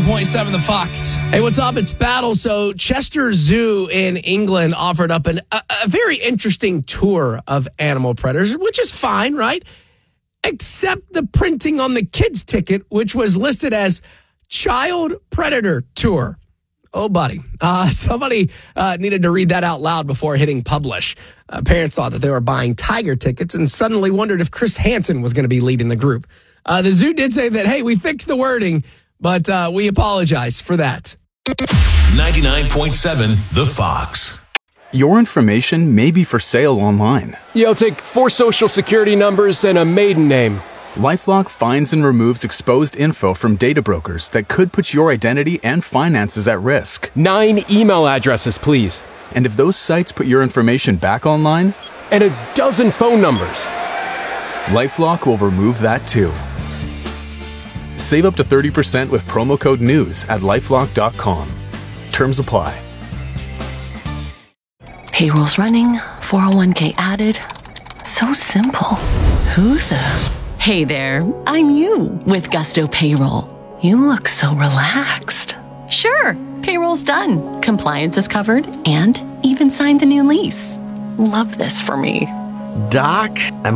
99.7 The Fox. Hey, what's up? It's Battle. So Chester Zoo in England offered up a very interesting tour of animal predators, which is fine, right? Except the printing on the kids' ticket, which was listed as Child Predator Tour. Oh, buddy. Somebody needed to read that out loud before hitting publish. Parents thought that they were buying tiger tickets and suddenly wondered if Chris Hansen was going to be leading the group. The zoo did say that, hey, we fixed the wording, but we apologize for that. 99.7 The Fox. Your information may be for sale online. Yeah, I'll take 4 social security numbers and a maiden name. LifeLock finds and removes exposed info from data brokers that could put your identity and finances at risk. 9 email addresses, please. And if those sites put your information back online, And a dozen phone numbers. LifeLock will remove that too. Save up to 30% with promo code NEWS at LifeLock.com. Terms apply. Payroll's running, 401k added. So simple. Who the? Hey there, I'm you with Gusto Payroll. You look so relaxed. Sure, payroll's done, compliance is covered, and even signed the new lease. Love this for me. Doc, I'm